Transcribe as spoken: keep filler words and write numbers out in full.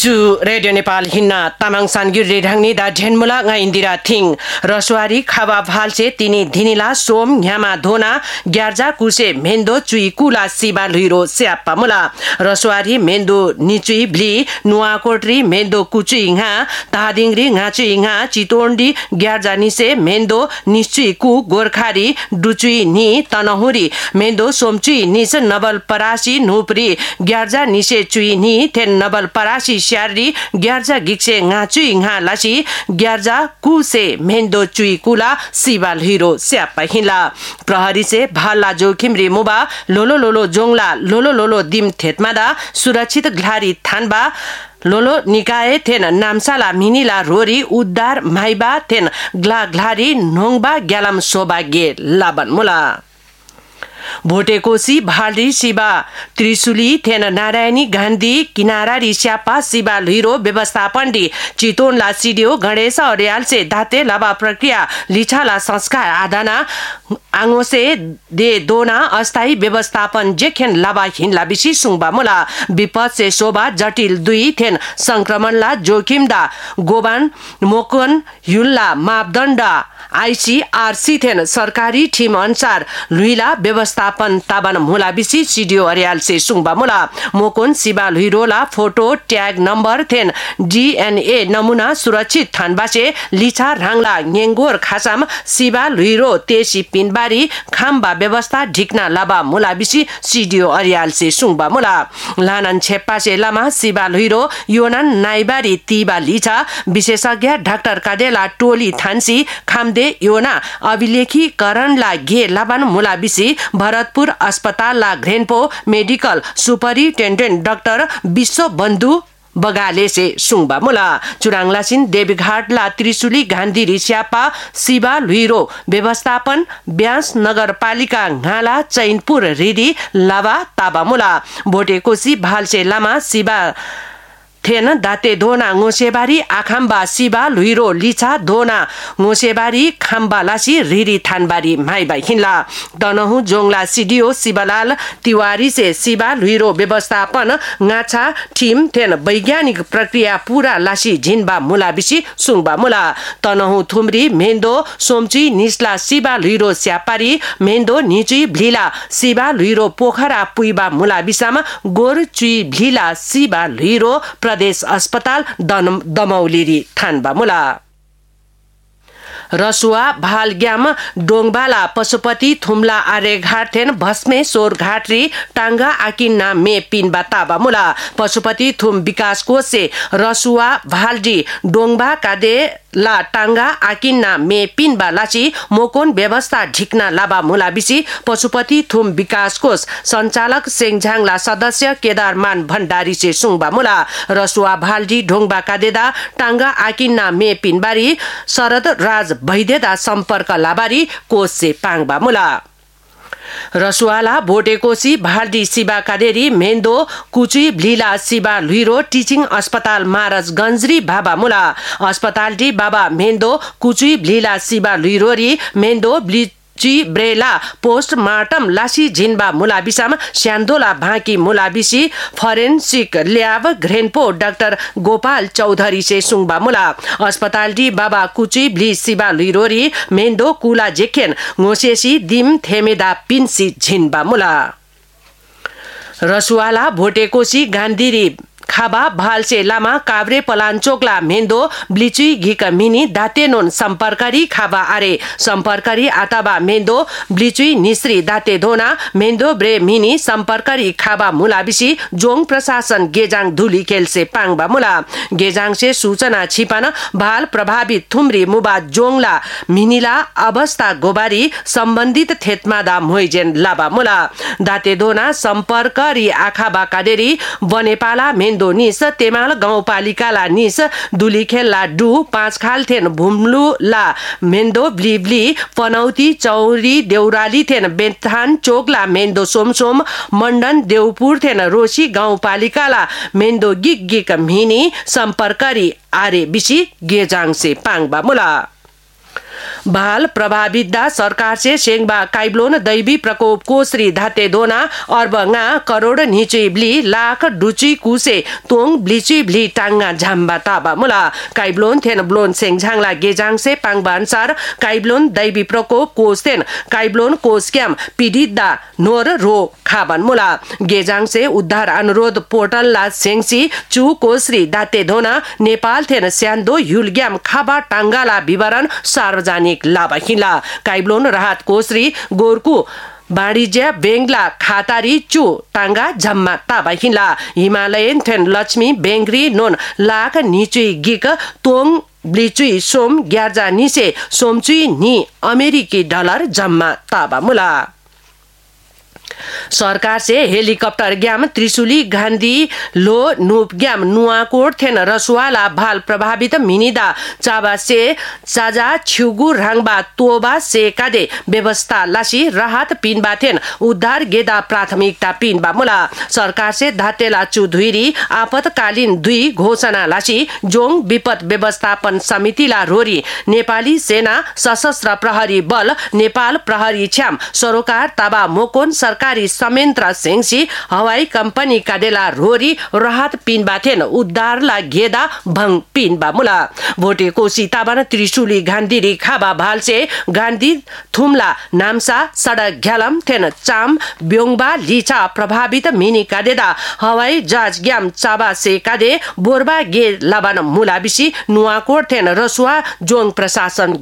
जु radio Nepal हिन्ना तामाङ सानगिर ढाङ्नी दा ढेनमुला nga Indira thing रसवारी खावा भालसे तिनी धिनिला सोम ह्यामा धोना ग्यार्जा कुसे मेन्दो चुई कुला सिबा लुइरो स्याप्पा मुला रसवारी मेन्दो निचुई ब्ली नुवाकोटरी मेन्दो कुचुई nga तादिङरी ngaचुई nga चितोन्डी ग्यार्जा निसे मेन्दो निचुई कु गोरखारी डुचुई नि तनहुरी मेन्दो सोमचुई निस नबल परासी नुपरी ग्यार्जा निसे चुई नि थेन नबल परासी श्यारी ग्यार्जा गिक्से ngaचुई nga लासी ग्यार्जा कुसे मेन्दो चुई कुला सिबाल हिरो स्याप्पा हिला प्रहरी से भाला जोखिम रे मुबा लोलो लोलो जोंगला लोलो लोलो दिम थेतमादा सुरक्षित घ्लारी थानबा लोलो निकाय थेन नामसाला मिनिला रोरी उद्धार माइबा थेन ग्ला घ्लारी नोङबा ग्यालम सोबागे लाबन मुला भोटेकोसी भाली शिवा त्रिशुली थेन नारायणी गान्धी किनारा रिस्यापा शिवा लुइरो व्यवस्थापन डी चितोनला सिडियो गणेश अर्याल से धाते लाबा प्रक्रिया लिछाला संस्कार आधाना आङोसे दे दोना अस्थायी व्यवस्थापन जेखेन लाबा हिनला बिसी सुङबा मुला विपद से शोभा जटिल दुई थेन संक्रमणला जोखिमदा गोबान मोकन युल्ला मापदण्ड आईसीआरसी थेन सरकारी टीम अनुसार लुइला व्यवस्थापन ताबन मुला बिसी सिडियो अर्याल से सुङबा मुला मोकोन सिबा लुइरोला फोटो ट्याग नम्बर थेन डीएनए नमुना सुरक्षित थानबासे लिछा राङला ङेङ्गोर खासाम सिबा लुइरो तेसी पिनबारी खाम्बा व्यवस्था ढिक्ना लाबा मुला बिसी सिडियो अर्याल से सुङबा मुला लानन छेप्पासे लामा सिबा लुइरो योनान नाइबारी तीबा लिछा विशेषज्ञ डाक्टर कादेला टोली थान्सी खामदे योना अभिलेखीकरणला गे लाबान मुला बिसी भरतपुर अस्पताल ला घ्रेनपो मेडिकल सुपरिटेन्डेन्ट डाक्टर विश्व बन्धु बगाले से सुङबा मुला चुराङलासिन देवीघाट ला त्रिशुली गान्धी रिस्यापा शिवा लुइरो व्यवस्थापन ब्यास नगरपालिका घाला चैनपुर रिडी लाबा ताबा मुला भोटेकोसी भालसे लामा शिवा थेन दाते धोना ngoसेबारी आखाम्बा शिवा लुइरो लिछा धोना ngoसेबारी खाम्बा लासी रिरी थानबारी माइबा हिनला दनहु जोंगला सिडियो शिवलाल तिवारी से शिवा लुइरो व्यवस्थापन गाछा टीम थेन वैज्ञानिक प्रक्रिया पूरा लासी झिनबा मुला बिसी सुङबा मुला तनहु थुमरी मेन्दो सोमची निस्ला शिवा लुइरो स्यापारी मेन्दो निचुई भ्लिला शिवा लुइरो पोखरा पुइबा मुला बिसामा गोर चुई भ्लिला शिवा लुइरो प्रदेश अस्पताल दमौली थानबा मुला रसुआ भालग्याम डोङबाला पशुपति थुम्ला आर्यघाट थेन भस्मे सोर घाटरी टाङ्गा आकिन्ना मे पिनबा ताबा मुला पशुपति थुम विकास कोष से रसुआ भालडी डोङबा कादे ला टाङ्गा आकिन्ना मे पिनबा लाची मोकोन व्यवस्था ढिक्ना लाबा मुला बिसी पशुपति थुम विकास कोष सञ्चालक सेङझाङला सदस्य केदारमान भण्डारी से सुङबा मुला रसुआ भालडी ढोङबा कादेदा टाङ्गा आकिन्ना मे पिनबारी शरद राज भैदेदा सम्पर्क लाबारी कोष से पाङबा मुला रसुवाला भोटेकोसी भालडी शिवा कादेरी मेन्दो कुचुई भ्लिला शिवा लुइरो टिचिङ अस्पताल महाराज गंजरी बाबा मुला अस्पताल डी बाबा मेन्दो कुचुई भ्लिला शिवा लुइरोरी मेन्दो ब्लि ची ब्रेला पोस्टमार्टम लासी झिनबा मुलाबिसाम स्यान्दोला भाकी मुलाबिसी forensic lab घ्रेनपो doctor Gopal Chaudhary से सुङबा मुला अस्पताल डी बाबा कुची ब्ली शिवा लुइरोरी मेन्दो कुला जेखेन ngoसेसी दिम थेमेदा पिन्सी झिनबा मुला रसुवाला भोटेकोसी गान्धीरी खाबा भालसे लामा काभ्रे पलाञ्चोकला मेन्दो ब्लिचुई घिक मिनी दातेनोन सम्पर्करी खाबा आरे सम्पर्करी आताबा मेन्दो ब्लिचुई निश्री दाते धोना मेन्दो ब्रे मिनी सम्पर्करी खाबा मुलाबिसी जोङ प्रशासन गेजाङ धुली खेलसे पाङबा मुला गेजाङ से सूचना छिपन भाल प्रभावित थुमरी मुबा जोङला मिनिला अवस्था गोबारी सम्बन्धित थेतमादा मोइजेन लाबा मुला दाते धोना सम्पर्करी आखाबा कादेरी बनेपाला मेन्दो निस तेमाल गाउँपालिकाला निस दुलीखेलला डु पाँच खाल थेन भुम्लु ला मेन्दो ब्लिब्ली पनौती चौरी देउराली थेन बेथान चोकला मेन्दो सोमसोम मण्डन देउपुर थेन रोशी गाउँपालिकाला मेन्दो गिक गिक मिनी सम्पर्करी आरे बिसी गेजाङ से पाङबा मुला बाल प्रभावित दा सरकार से सेंगबा काइब्लोन दैवी प्रकोप को श्री धाते दोना अर्बंगा करोड़ नीचे ब्ली लाख डुची कुसे तोंग ब्लीची ब्ली टांगा झाम्बा ताबा मुला काइब्लोन थेन ब्लोन सेंगझांगला गेजांग से पांगबा अनुसार काइब्लोन दैवी प्रकोप कोस्तेन काइब्लोन कोस्क्याम पीड़ित दा नोर रो खाबन मुला गेजांग से उद्धार अनुरोध पोर्टल ला सेंगसी चू को श्री दाते धोना नेपाल थेन स्यान्दो युलग्याम खाबा टांगाला विवरण सार्वजनिक लाभाहिला काइब्लोन राहत कोश्री गोरकु वाणिज्य बेंगला खातारी चु टांगा झम्मा ताबा हिला हिमालयन थेन लक्ष्मी बेंगरी नोन लाख नीचुई गिक तोंग ब्लिचुई सोम ग्यार्जा निसे सोमचुई नि अमेरिकी डलर जम्मा ताबा मुला सरकार से हेलीकॉप्टर ग्याम त्रिशुली गांधी लो नूप ग्याम नुआकोट थेन रसुवाला भाल प्रभावित मिनिदा चाबा से चाजा छुगु रांगबा तोबा से कादे व्यवस्था लासी राहत पिनबा थेन उद्धार गेदा प्राथमिकता पिनबा मुला सरकार से धातेला चुधुरी आपतकालीन दुई घोषणा लासी जोंग विपद व्यवस्थापन समितिला रोरी नेपाली सेना सशस्त्र प्रहरी बल नेपाल प्रहरी छ्याम सरोकार ताबा मोकोन सरकार समेन्द्र सेंगसी हवाई कंपनी कादेला रोरी राहत पिनबा थेन उद्धार ला घेदा भंग पिनबा मुला भोटे कोसी ताबान त्रिशुली गांधी री खाबा भालसे गांधी थुमला नामसा सडक घ्यालम थेन चाम ब्योङबा लिचा प्रभावित मिनी कादेदा हवाई जहाज ग्याम चाबा से कादे बोरबा गे लाबान मुला बिसी नुआकोट थेन रसुवा जोंग प्रशासन